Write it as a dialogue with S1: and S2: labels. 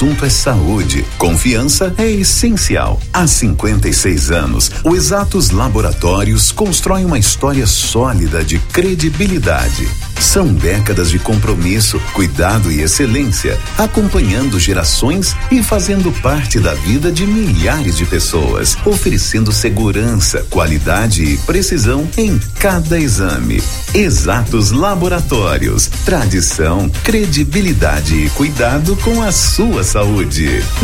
S1: assunto é saúde, confiança é essencial. Há 56 anos, o Exatos Laboratórios constrói uma história sólida de credibilidade. São décadas de compromisso, cuidado e excelência, acompanhando gerações e fazendo parte da vida de milhares de pessoas, oferecendo segurança, qualidade e precisão em cada exame. Exatos Laboratórios, tradição, credibilidade e cuidado com a sua saúde.